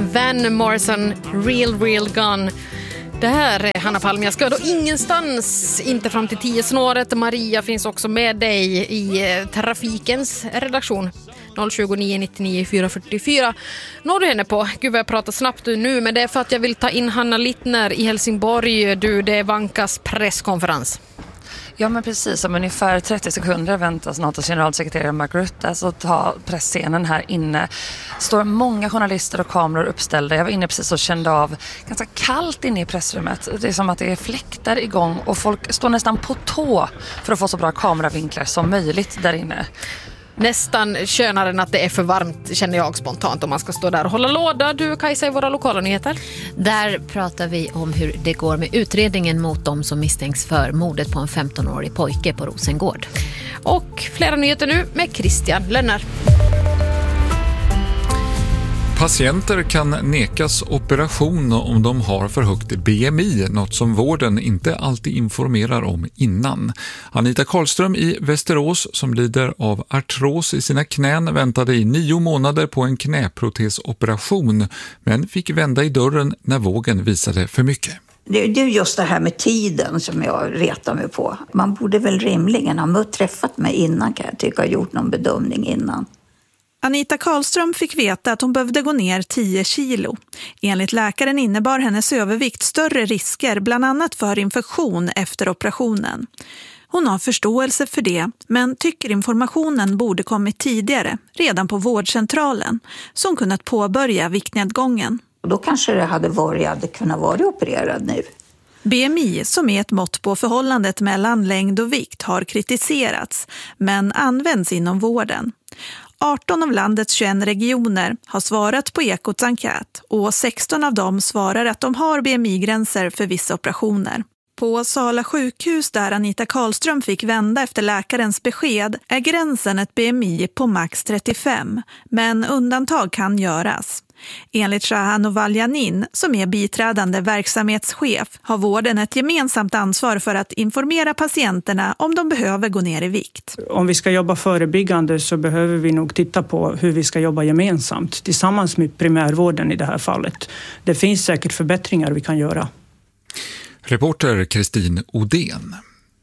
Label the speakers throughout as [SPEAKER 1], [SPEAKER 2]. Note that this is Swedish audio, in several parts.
[SPEAKER 1] Van Morrison, Real Gun. Det här är Hanna Palm. Jag ska då ingenstans, inte fram till 10-snåret. Maria finns också med dig i Trafikens redaktion. 029 99 444. Når du henne på? Gud vad jag pratar snabbt nu, men det är för att jag vill ta in Hanna Littner i Helsingborg. Det är Vankas presskonferens.
[SPEAKER 2] Ja, men precis. Om ungefär 30 sekunder väntas NATOs generalsekreterare Mark Rutte alltså ta pressscenen här inne. Står många journalister och kameror uppställda. Jag var inne precis och kände av ganska kallt inne i pressrummet. Det är som att det är fläktar igång och folk står nästan på tå för att få så bra kameravinklar som möjligt där inne.
[SPEAKER 1] Nästan könaren att det är för varmt, känner jag spontant, om man ska stå där och hålla låda. Du, Kajsa, i våra lokala nyheter.
[SPEAKER 3] Där pratar vi om hur det går med utredningen mot dem som misstänks för mordet på en 15-årig pojke på Rosengård.
[SPEAKER 1] Och flera nyheter nu med Christian Lönner.
[SPEAKER 4] Patienter kan nekas operation om de har för högt BMI, något som vården inte alltid informerar om innan. Anita Karlström i Västerås, som lider av artros i sina knän, väntade i 9 månader på en knäprotesoperation, men fick vända i dörren när vågen visade för mycket.
[SPEAKER 5] Det är just det här med tiden som jag retar mig på. Man borde väl rimligen ha träffat mig innan, kan jag tycka, och gjort någon bedömning innan.
[SPEAKER 6] Anita Karlström fick veta att hon behövde gå ner 10 kilo. Enligt läkaren innebar hennes övervikt större risker, bland annat för infektion efter operationen. Hon har förståelse för det, men tycker informationen borde kommit tidigare, redan på vårdcentralen, som kunnat påbörja viktnedgången.
[SPEAKER 5] Och då kanske det hade kunnat vara opererad nu.
[SPEAKER 6] BMI, som är ett mått på förhållandet mellan längd och vikt, har kritiserats, men används inom vården. 18 av landets 21 regioner har svarat på Ekots enkät och 16 av dem svarar att de har BMI-gränser för vissa operationer. På Sala sjukhus, där Anita Karlström fick vända efter läkarens besked, är gränsen ett BMI på max 35, men undantag kan göras. Enligt Shahan Ovaljanin, som är biträdande verksamhetschef, har vården ett gemensamt ansvar för att informera patienterna om de behöver gå ner i vikt.
[SPEAKER 7] Om vi ska jobba förebyggande så behöver vi nog titta på hur vi ska jobba gemensamt tillsammans med primärvården i det här fallet. Det finns säkert förbättringar vi kan göra.
[SPEAKER 4] Reporter Kristin Odén.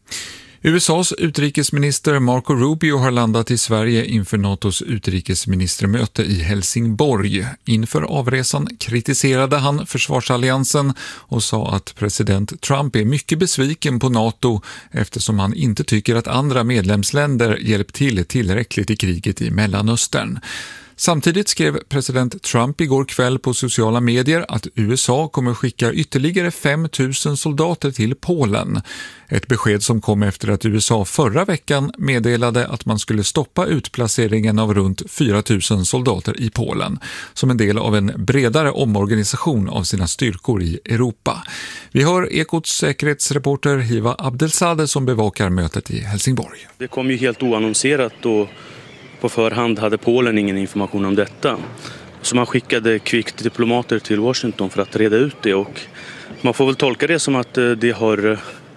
[SPEAKER 4] USAs utrikesminister Marco Rubio har landat i Sverige inför NATOs utrikesministermöte i Helsingborg. Inför avresan kritiserade han försvarsalliansen och sa att president Trump är mycket besviken på NATO eftersom han inte tycker att andra medlemsländer hjälpt till tillräckligt i kriget i Mellanöstern. Samtidigt skrev president Trump igår kväll på sociala medier att USA kommer skicka ytterligare 5 000 soldater till Polen. Ett besked som kom efter att USA förra veckan meddelade att man skulle stoppa utplaceringen av runt 4 000 soldater i Polen som en del av en bredare omorganisation av sina styrkor i Europa. Vi hör Ekots säkerhetsreporter Hiva Abdelzadeh som bevakar mötet i Helsingborg.
[SPEAKER 8] Det kom ju helt oannonserat och på förhand hade Polen ingen information om detta. Så man skickade kvickt diplomater till Washington för att reda ut det. Och man får väl tolka det som att det har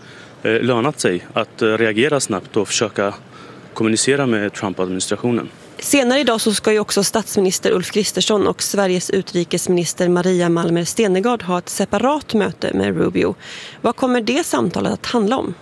[SPEAKER 8] lönat sig att reagera snabbt och försöka kommunicera med Trump-administrationen.
[SPEAKER 9] Senare idag så ska ju också statsminister Ulf Kristersson och Sveriges utrikesminister Maria Malmer Stenergard ha ett separat möte med Rubio. Vad kommer det samtalet att handla om?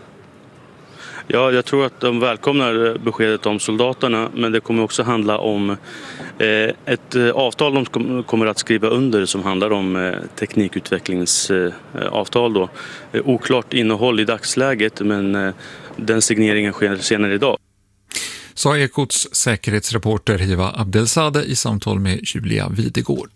[SPEAKER 8] Ja, jag tror att de välkomnar beskedet om soldaterna, men det kommer också handla om ett avtal de kommer att skriva under som handlar om teknikutvecklingsavtal då. Oklart innehåll i dagsläget, men den signeringen sker senare idag.
[SPEAKER 4] Sa Ekots säkerhetsreporter Hiva Abdelzadeh i samtal med Julia Videgård.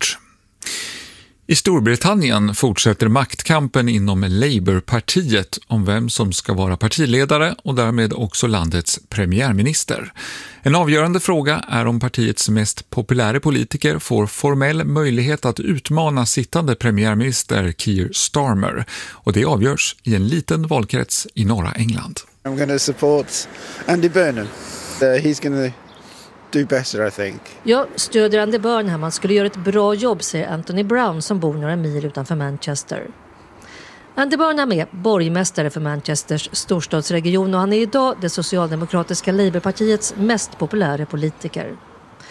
[SPEAKER 4] I Storbritannien fortsätter maktkampen inom Labourpartiet om vem som ska vara partiledare och därmed också landets premiärminister. En avgörande fråga är om partiets mest populära politiker får formell möjlighet att utmana sittande premiärminister Keir Starmer, och det avgörs i en liten valkrets i norra England.
[SPEAKER 10] I'm going to support Andy Burnham. He's going to do better, I think.
[SPEAKER 11] Jag stödjer Andy Burnham. Han skulle göra ett bra jobb, säger Anthony Brown som bor några mil utanför Manchester. Andy Burnham är borgmästare för Manchesters storstadsregion och han är idag det socialdemokratiska Labourpartiets mest populära politiker.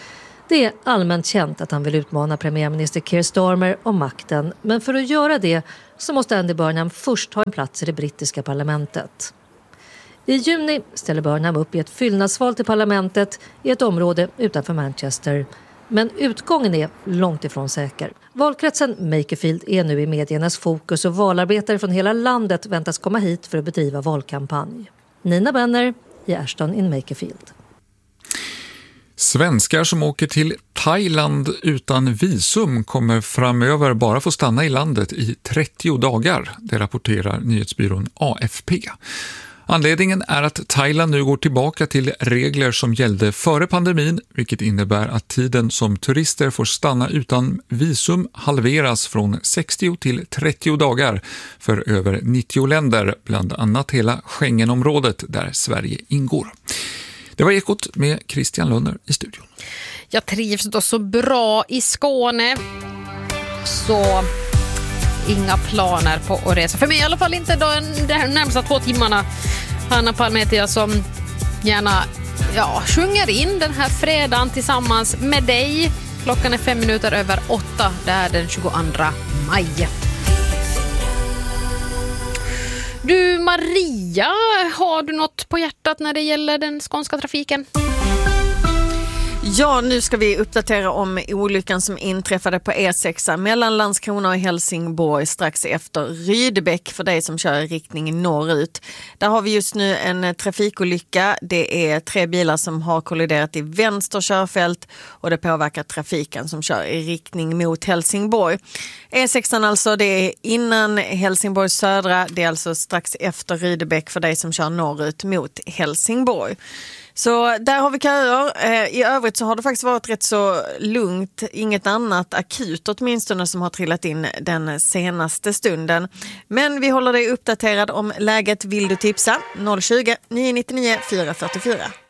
[SPEAKER 11] Det är allmänt känt att han vill utmana premiärminister Keir Starmer om makten, men för att göra det så måste Andy Burnham först ha en plats i det brittiska parlamentet. I juni ställer Burnham upp i ett fyllnadsval till parlamentet i ett område utanför Manchester. Men utgången är långt ifrån säker. Valkretsen Makerfield är nu i mediernas fokus och valarbetare från hela landet väntas komma hit för att bedriva valkampanj. Nina Benner i Ashton in Makerfield.
[SPEAKER 4] Svenskar som åker till Thailand utan visum kommer framöver bara få stanna i landet i 30 dagar, det rapporterar nyhetsbyrån AFP. Anledningen är att Thailand nu går tillbaka till regler som gällde före pandemin, vilket innebär att tiden som turister får stanna utan visum halveras från 60 till 30 dagar för över 90 länder, bland annat hela Schengenområdet där Sverige ingår. Det var Ekot med Christian Lönner i studion.
[SPEAKER 1] Jag trivs då så bra i Skåne, så inga planer på att resa. För mig i alla fall inte då de här närmsta 2 timmarna. Hanna Palm heter jag som gärna sjunger in den här fredagen tillsammans med dig. Klockan är 8:05. Det är den 22 maj. Du Maria, har du något på hjärtat när det gäller den skånska trafiken?
[SPEAKER 12] Ja, nu ska vi uppdatera om olyckan som inträffade på E6 mellan Landskrona och Helsingborg strax efter Rydebäck för dig som kör i riktning norrut. Där har vi just nu en trafikolycka. Det är 3 bilar som har kolliderat i vänster körfält och det påverkar trafiken som kör i riktning mot Helsingborg. E6 alltså, det är innan Helsingborg södra, det är alltså strax efter Rydebäck för dig som kör norrut mot Helsingborg. Så där har vi köer. I övrigt så har det faktiskt varit rätt så lugnt. Inget annat akut åtminstone som har trillat in den senaste stunden. Men vi håller dig uppdaterad om läget. Vill du tipsa? 020 999 444.